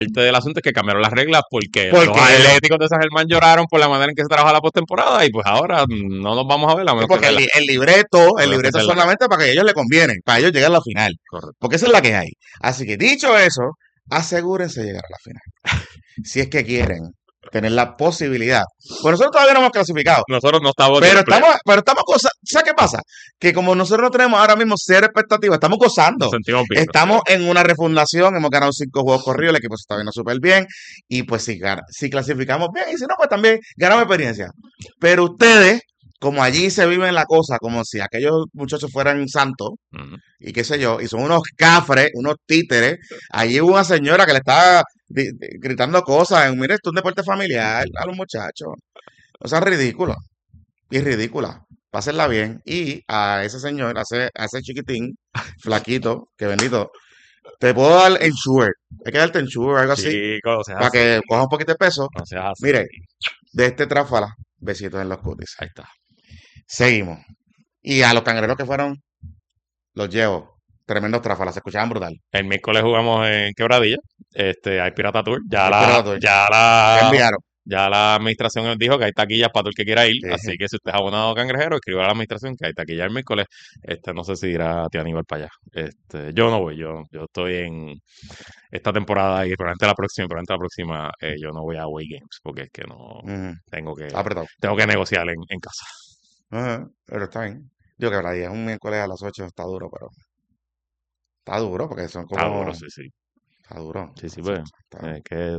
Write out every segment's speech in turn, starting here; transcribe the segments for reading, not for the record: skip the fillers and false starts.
parte del asunto es que cambiaron las reglas porque los Porque, atléticos de San Germán lloraron por la manera en que se trabaja la postemporada y pues ahora no nos vamos a ver a sí, menos que porque sea la, el libreto, a el menos que libreto sea es la guerra. solamente para que a ellos les conviene, para ellos llegar a la final. Correcto. Porque esa es la que hay. Así que dicho eso, asegúrense de llegar a la final. Si es que quieren tener la posibilidad. Pues nosotros todavía no hemos clasificado. Nosotros no estamos Pero en play. estamos gozando. ¿Sabes qué pasa? Que como nosotros no tenemos ahora mismo cero expectativas, estamos Nos gozando. sentimos bien. Estamos en una refundación, hemos ganado 5 juegos corridos, el equipo se está viendo súper bien. Y pues si clasificamos bien, y si no, pues también ganamos experiencia. Pero ustedes, como allí se vive la cosa, como si aquellos muchachos fueran santos, Ujú. y qué sé yo, y son unos cafres, unos títeres. Allí hubo una señora que le estaba gritando cosas. Mire, esto es un deporte familiar a los muchachos. O sea, ridículo y ridícula. Pásenla bien. Y a ese señor, a ese chiquitín, flaquito, que bendito, te puedo dar ensure. Hay que darte ensure o algo así, Chico, no seas para así. que coja un poquito de peso. No seas así. Mire, de este tráfala, besitos en los cutis. Ahí está. Seguimos. Y a los cangrejeros que fueron, los llevo. Tremendos tráfalas, se escuchaban brutal. El miércoles jugamos en Quebradilla. Hay Pirata Tour. Hay pirata, ¿qué enviaron? Ya la administración nos dijo que hay taquillas para todo el que quiera ir. Sí. Así que si usted es abonado cangrejero, escriba a la administración que hay taquillas el miércoles. No sé si irá a ti Aníbal para allá. Yo no voy. Yo estoy en esta temporada y probablemente la próxima, yo no voy a Away Games porque es que no Ujú. tengo Está que, apretado. tengo que negociar en casa. Ajá, pero está bien. Digo que para es un miércoles a las 8 está duro, pero está duro porque son Está duro, como. sí, sí. Está duro. Sí, sí, pues. Exacto. Está.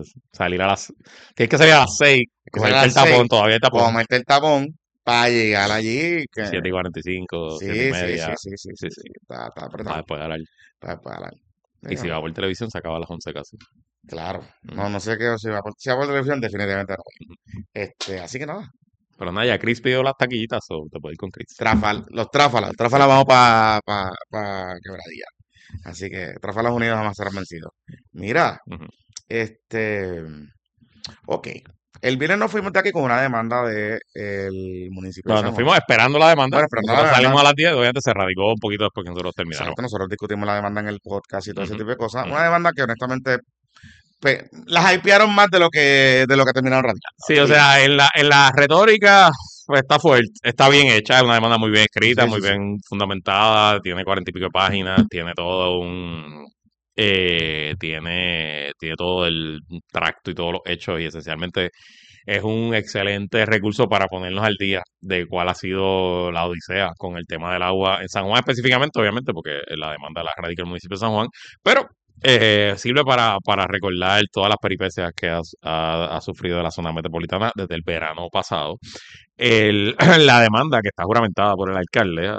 Tienes que salir a las 6, Que salga cogerte a el las 6, tapón, todavía hay tapón. comerte el tapón para llegar allí. 7:45, 7 y Sí, sí, sí, media. sí, sí, sí, Sí, sí. sí. Está Para apretado. después ganar. Para hablar. Y si Pero, va por televisión, se acaba a las 11 casi. claro. Mm. No, no sé qué si va por televisión, definitivamente no. Así que nada. Pero nada, ya Chris pidió las taquillitas, o te puedes ir con Chris. Los tráfalas vamos para Quebradilla. Así que Tráfalas Unidos jamás serán vencidos. Mira, Ujú. este, ok. El viernes nos fuimos de aquí con una demanda del municipio de No, San nos Juan. fuimos esperando la demanda. Bueno, pero no la Nosotros demanda. salimos a las 10, obviamente se radicó un poquito después que nosotros terminamos. Exacto, nosotros discutimos la demanda en el podcast y todo ese Ujú, tipo de cosas. ujú. Una demanda que honestamente las hypearon más de lo que terminaron radicando. Sí, o Y ya. sea, en la retórica pues, está fuerte, está bien hecha, es una demanda muy bien escrita, Sí, muy sí, sí. bien fundamentada, tiene 40 y pico de páginas, tiene todo tiene todo el tracto y todos los hechos y esencialmente es un excelente recurso para ponernos al día de cuál ha sido la odisea con el tema del agua en San Juan específicamente, obviamente, porque la demanda la radica el municipio de San Juan, pero sirve para recordar todas las peripecias que ha sufrido la zona metropolitana desde el verano pasado. La demanda que está juramentada por el alcalde,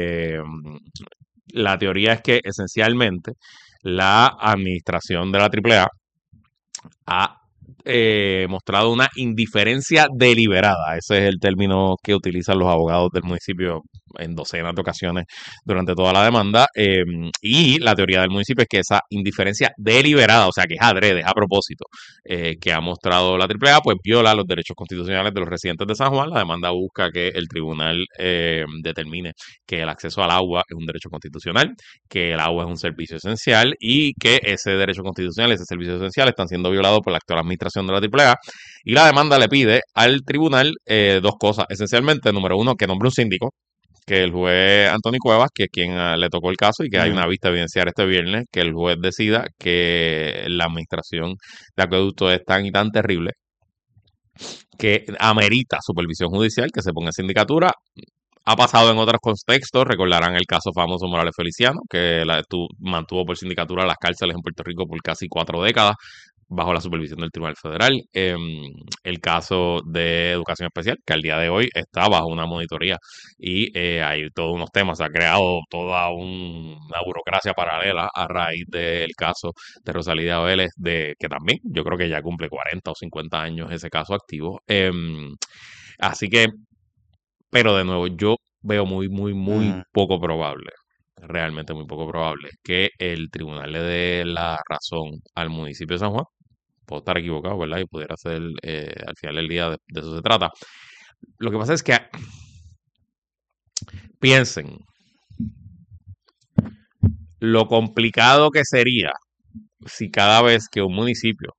la teoría es que esencialmente la administración de la AAA ha mostrado una indiferencia deliberada. Ese es el término que utilizan los abogados del municipio en docenas de ocasiones durante toda la demanda. Y la teoría del municipio es que esa indiferencia deliberada, o sea, que es adrede, es a propósito, que ha mostrado la AAA, pues viola los derechos constitucionales de los residentes de San Juan. La demanda busca que el tribunal determine que el acceso al agua es un derecho constitucional, que el agua es un servicio esencial y que ese derecho constitucional, ese servicio esencial, están siendo violados por la actual administración de la AAA. Y la demanda le pide al tribunal dos cosas. Esencialmente, número uno, que nombre un síndico, que el juez Anthony Cuevas, que es quien le tocó el caso y que hay Ujú. una vista a evidenciar este viernes, que el juez decida que la administración de acueducto es tan y tan terrible que amerita supervisión judicial, que se ponga en sindicatura. Ha pasado en otros contextos, recordarán el caso famoso Morales Feliciano, que mantuvo por sindicatura las cárceles en Puerto Rico por casi 4 décadas, bajo la supervisión del Tribunal Federal. El caso de Educación Especial, que al día de hoy está bajo una monitoría y hay todos unos temas, se ha creado toda una burocracia paralela a raíz del caso de Rosalía Vélez, que también yo creo que ya cumple 40 o 50 años ese caso activo. Así que pero de nuevo, yo veo muy, muy, muy Ujú. poco probable, realmente muy poco probable, que el tribunal le dé la razón al municipio de San Juan. Puedo estar equivocado, ¿verdad? Y pudiera ser al final del día de eso se trata. Lo que pasa es que piensen lo complicado que sería si cada vez que un municipio